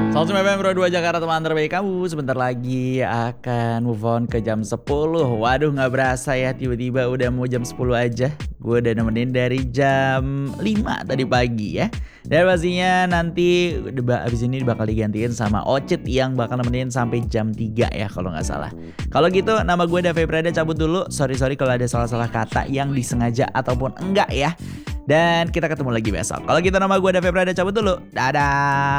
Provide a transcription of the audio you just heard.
Salsum FM Pro 2 Jakarta, teman terbaik kamu. Sebentar lagi akan move on ke jam 10. Waduh, gak berasa ya, tiba-tiba udah mau jam 10 aja. Gue udah nemenin dari jam 5 tadi pagi ya. Dan pastinya nanti abis ini bakal digantiin sama Ocit yang bakal nemenin sampai jam 3 ya kalau gak salah. Kalau gitu, nama gue Dave Prada cabut dulu. Sorry kalau ada salah-salah kata yang disengaja ataupun enggak ya. Dan kita ketemu lagi besok. Kalau gitu, nama gue Dave Prada cabut dulu. Dadah.